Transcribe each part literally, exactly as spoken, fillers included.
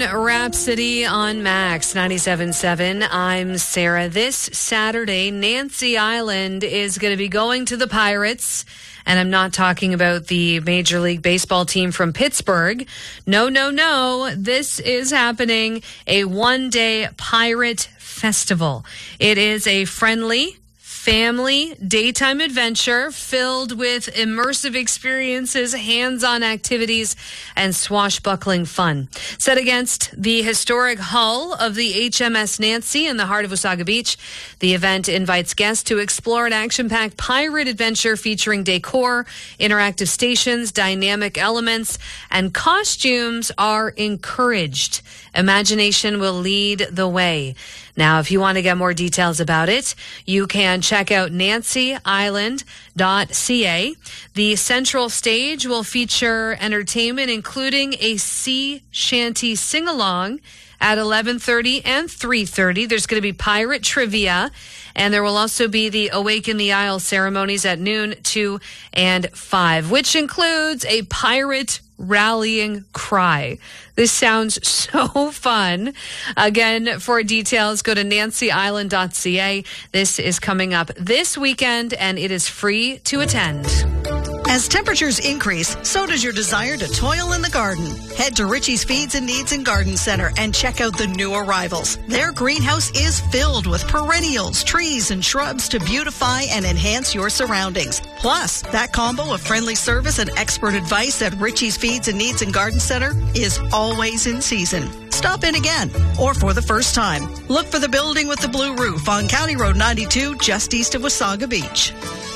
Rhapsody on Max ninety-seven point seven. I'm Sarah. This Saturday, Nancy Island is going to be going to the Pirates. And I'm not talking about the Major League Baseball team from Pittsburgh. No, no, no. This is happening. A one-day pirate festival. It is a friendly family daytime adventure filled with immersive experiences, hands-on activities, and swashbuckling fun. Set against the historic hull of the H M S Nancy in the heart of Wasaga Beach, the event invites guests to explore an action-packed pirate adventure featuring decor, interactive stations, dynamic elements, and costumes are encouraged. Imagination will lead the way. Now, if you want to get more details about it, you can check out nancy island dot c a. The central stage will feature entertainment, including a sea shanty sing-along at eleven thirty and three thirty. There's going to be pirate trivia, and there will also be the Awaken the Isle ceremonies at noon, two, and five, which includes a pirate rallying cry. This sounds so fun. Again, for details, go to nancy island dot c a. This is coming up this weekend, and it is free to attend. As temperatures increase, so does your desire to toil in the garden. Head to Richie's Feeds and Needs and Garden Center and check out the new arrivals. Their greenhouse is filled with perennials, trees, and shrubs to beautify and enhance your surroundings. Plus, that combo of friendly service and expert advice at Richie's Feeds and Needs and Garden Center is always in season. Stop in again, or for the first time. Look for the building with the blue roof on County Road ninety-two, just east of Wasaga Beach.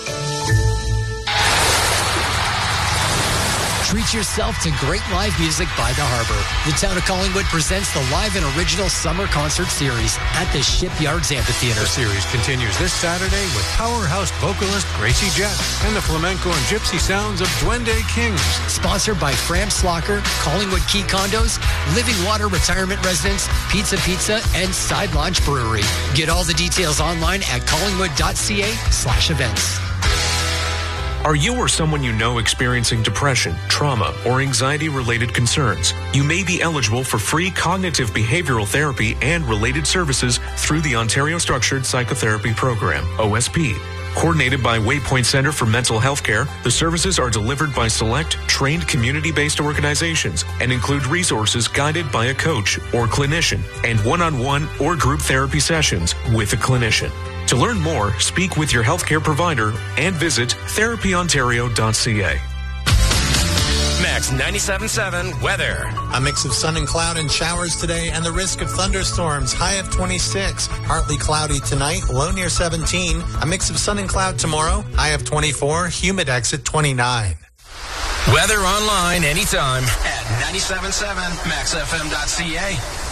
Treat yourself to great live music by the Harbor. The town of Collingwood presents the live and original summer concert series at the Shipyards Amphitheater. The series continues this Saturday with powerhouse vocalist Gracie Jett and the flamenco and gypsy sounds of Duende Kings. Sponsored by Fram Slocker, Collingwood Key Condos, Living Water Retirement Residence, Pizza Pizza, and Side Launch Brewery. Get all the details online at collingwood dot c a slash events. Are you or someone you know experiencing depression, trauma, or anxiety-related concerns? You may be eligible for free cognitive behavioral therapy and related services through the Ontario Structured Psychotherapy Program, O S P. Coordinated by Waypoint Center for Mental Health Care, the services are delivered by select, trained community-based organizations and include resources guided by a coach or clinician and one-on-one or group therapy sessions with a clinician. To learn more, speak with your healthcare provider and visit therapy ontario dot c a. Max ninety-seven point seven weather. A mix of sun and cloud and showers today and the risk of thunderstorms. High of twenty-six. Partly cloudy tonight, low near seventeen. A mix of sun and cloud tomorrow. High of twenty-four. Humid exit twenty-nine. Weather online anytime at ninety-seven point seven max f m dot c a.